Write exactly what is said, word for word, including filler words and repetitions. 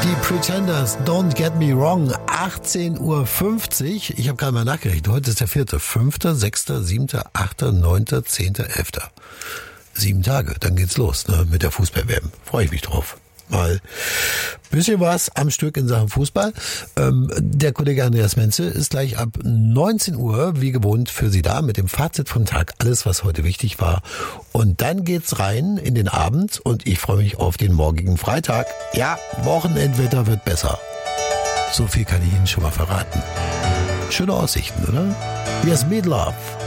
Die Pretenders, Don't Get Me Wrong, achtzehn Uhr fünfzig. Ich habe gerade mal nachgerechnet. Heute ist der vierte. Fünfter, sechster, siebter, achter, neunter, zehnter, elfter. Sieben Tage, dann geht's los, ne, mit der Fußball-W M. Freue ich mich drauf. Mal bisschen was am Stück in Sachen Fußball. Ähm, der Kollege Andreas Menzel ist gleich ab neunzehn Uhr wie gewohnt für Sie da mit dem Fazit vom Tag. Alles, was heute wichtig war. Und dann geht's rein in den Abend und ich freue mich auf den morgigen Freitag. Ja, Wochenendwetter wird besser. So viel kann ich Ihnen schon mal verraten. Schöne Aussichten, oder? Here's Meatloaf.